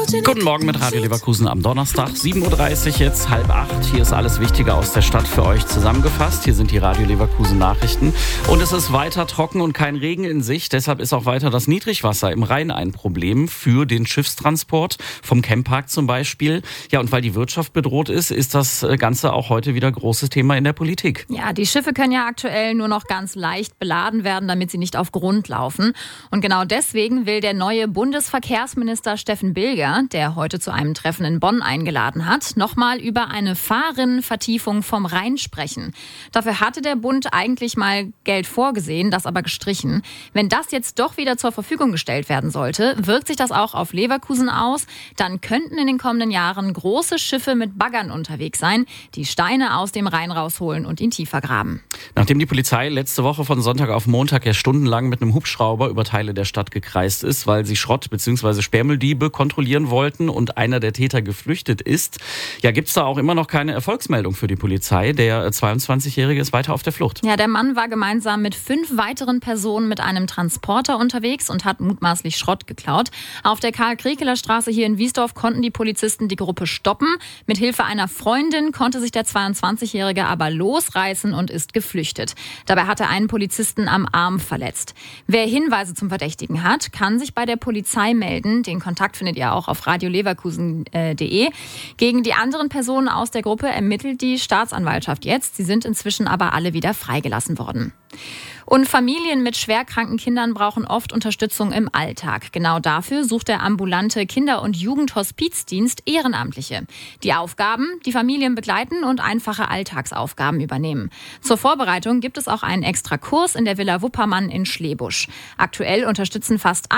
Guten Morgen mit Radio Leverkusen am Donnerstag, 7.30 Uhr, jetzt 7:30. Hier ist alles Wichtige aus der Stadt für euch zusammengefasst. Hier sind die Radio Leverkusen Nachrichten. Und es ist weiter trocken und kein Regen in Sicht. Deshalb ist auch weiter das Niedrigwasser im Rhein ein Problem für den Schiffstransport, vom Camppark zum Beispiel. Ja, und weil die Wirtschaft bedroht ist, ist das Ganze auch heute wieder großes Thema in der Politik. Ja, die Schiffe können ja aktuell nur noch ganz leicht beladen werden, damit sie nicht auf Grund laufen. Und genau deswegen will der neue Bundesverkehrsminister Steffen Bilger, der heute zu einem Treffen in Bonn eingeladen hat, nochmal über eine Fahrrinnenvertiefung vom Rhein sprechen. Dafür hatte der Bund eigentlich mal Geld vorgesehen, das aber gestrichen. Wenn das jetzt doch wieder zur Verfügung gestellt werden sollte, wirkt sich das auch auf Leverkusen aus. Dann könnten in den kommenden Jahren große Schiffe mit Baggern unterwegs sein, die Steine aus dem Rhein rausholen und ihn tiefer graben. Nachdem die Polizei letzte Woche von Sonntag auf Montag ja stundenlang mit einem Hubschrauber über Teile der Stadt gekreist ist, weil sie Schrott- bzw. Sperrmülldiebe kontrollieren wollten und einer der Täter geflüchtet ist, ja, gibt's da auch immer noch keine Erfolgsmeldung für die Polizei. Der 22-Jährige ist weiter auf der Flucht. Ja, der Mann war gemeinsam mit 5 weiteren Personen mit einem Transporter unterwegs und hat mutmaßlich Schrott geklaut. Auf der Karl-Krekeler-Straße hier in Wiesdorf konnten die Polizisten die Gruppe stoppen. Mit Hilfe einer Freundin konnte sich der 22-Jährige aber losreißen und ist geflüchtet. Dabei hat er einen Polizisten am Arm verletzt. Wer Hinweise zum Verdächtigen hat, kann sich bei der Polizei melden. Den Kontakt findet ihr auch auf radioleverkusen.de. Gegen die anderen Personen aus der Gruppe ermittelt die Staatsanwaltschaft jetzt. Sie sind inzwischen aber alle wieder freigelassen worden. Und Familien mit schwerkranken Kindern brauchen oft Unterstützung im Alltag. Genau dafür sucht der ambulante Kinder- und Jugendhospizdienst Ehrenamtliche. Die Aufgaben, die Familien begleiten und einfache Alltagsaufgaben übernehmen. Zur Vorbereitung gibt es auch einen extra Kurs in der Villa Wuppermann in Schlebusch. Aktuell unterstützen fast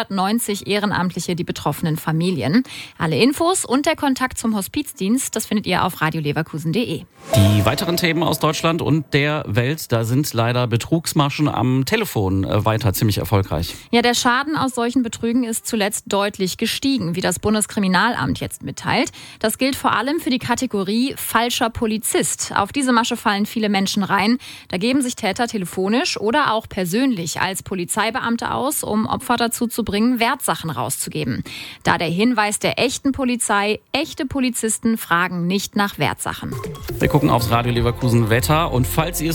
190 Ehrenamtliche die betroffenen Familien. Alle Infos und der Kontakt zum Hospizdienst, das findet ihr auf radioleverkusen.de. Die weiteren Themen aus Deutschland und der Welt, da sind leider Betrugsmaschen am Telefon weiter ziemlich erfolgreich. Ja, der Schaden aus solchen Betrügen ist zuletzt deutlich gestiegen, wie das Bundeskriminalamt jetzt mitteilt. Das gilt vor allem für die Kategorie falscher Polizist. Auf diese Masche fallen viele Menschen rein. Da geben sich Täter telefonisch oder auch persönlich als Polizeibeamte aus, um Opfer dazu zu bringen, Wertsachen rauszugeben. Da der Hinweis der echten Polizei, echte Polizisten fragen nicht nach Wertsachen. Wir gucken aufs Radio Leverkusen Wetter und falls ihr